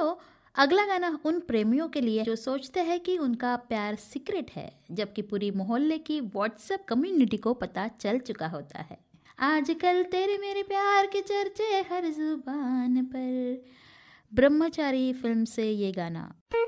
तो अगला गाना उन प्रेमियों के लिए जो सोचते हैं कि उनका प्यार सीक्रेट है, जबकि पूरी मोहल्ले की व्हाट्सएप कम्युनिटी को पता चल चुका होता है। आजकल तेरे मेरे प्यार के चर्चे हर जुबान पर। ब्रह्मचारी फिल्म से ये गाना।